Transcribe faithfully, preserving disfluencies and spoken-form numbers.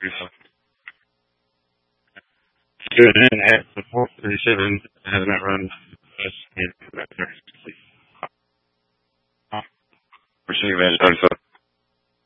Student at the four thirty-seven has not run. Pursuing advantage